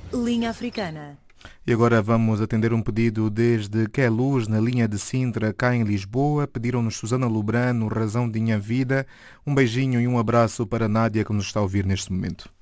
Linha Africana. E agora vamos atender um pedido desde Queluz, na linha de Sintra, cá em Lisboa. Pediram-nos Susana Lubrano, Razão de Minha Vida. Um beijinho e um abraço para a Nádia, que nos está a ouvir neste momento.